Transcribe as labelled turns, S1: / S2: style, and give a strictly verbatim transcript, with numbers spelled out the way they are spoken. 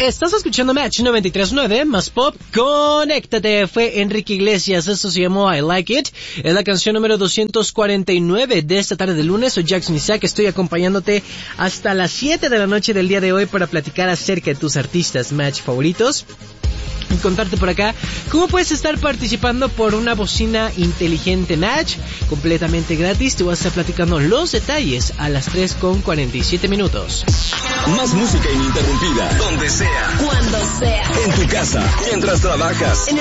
S1: Estás escuchando Match noventa y tres punto nueve, más pop, conéctate. Fue Enrique Iglesias, esto se llamó I Like It. Es la canción número doscientos cuarenta y nueve de esta tarde de lunes. Soy Jackson Isaac, estoy acompañándote hasta las siete de la noche del día de hoy para platicar acerca de tus artistas Match favoritos. Y contarte por acá cómo puedes estar participando por una bocina inteligente Match completamente gratis. Te voy a estar platicando los detalles a las tres con cuarenta y siete minutos.
S2: Más música ininterrumpida, donde sea,
S3: cuando sea,
S2: en tu casa, mientras trabajas,
S3: en el